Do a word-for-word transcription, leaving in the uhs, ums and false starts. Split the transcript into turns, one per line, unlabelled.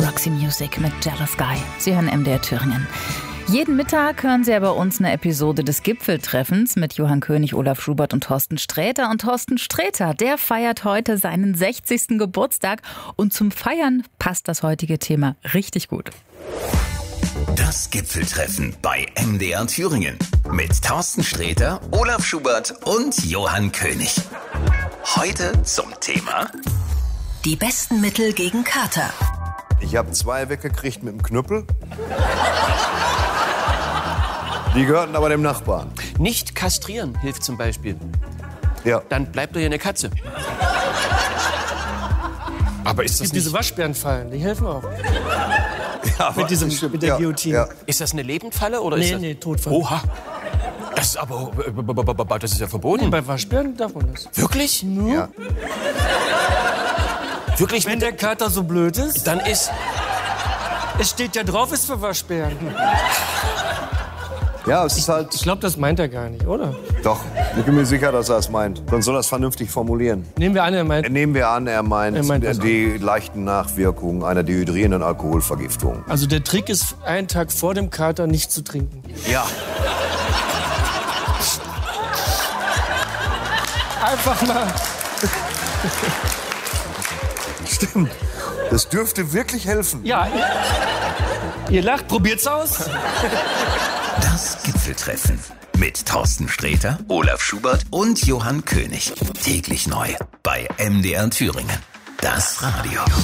Roxy Music mit Jealous Guy. Sie hören M D R Thüringen. Jeden Mittag hören Sie ja bei uns eine Episode des Gipfeltreffens mit Johann König, Olaf Schubert und Thorsten Sträter. Und Thorsten Sträter, der feiert heute seinen sechzigsten Geburtstag. Und zum Feiern passt das heutige Thema richtig gut.
Das Gipfeltreffen bei M D R Thüringen mit Thorsten Sträter, Olaf Schubert und Johann König. Heute zum Thema
die besten Mittel gegen Kater.
Ich habe zwei weggekriegt mit dem Knüppel. Die gehörten aber dem Nachbarn.
Nicht kastrieren hilft zum Beispiel.
Ja.
Dann bleibt doch hier eine Katze.
Aber ist
Es
das
gibt
nicht...
diese Waschbärenfallen, die helfen auch.
Ja,
Mit, diesem,
stimmt,
mit der
ja,
Guillotine.
Ja.
Ist das eine Lebendfalle oder
Nee,
ist das...
nee, Todfall.
Oha. Das ist aber... Das ist ja verboten.
Bei Waschbären darf man das.
Wirklich?
Ja.
Wirklich?
Wenn der Kater so blöd ist,
Dann ist...
es steht ja drauf, ist für Waschbären.
Ja, es ist halt.
Ich glaube, das meint er gar nicht, oder?
Doch, ich bin mir sicher, dass er es meint. Dann soll er es vernünftig formulieren.
Nehmen wir an, er meint.
Nehmen wir an, er meint,
Er meint das
die leichten Nachwirkungen einer dehydrierenden Alkoholvergiftung.
Also der Trick ist, einen Tag vor dem Kater nicht zu trinken.
Ja.
Einfach mal.
Stimmt. Das dürfte wirklich helfen.
Ja, ihr, ihr lacht, probiert's aus.
das Gipfeltreffen mit Thorsten Sträter, Olaf Schubert und Johann König. Täglich neu bei M D R Thüringen. Das Radio.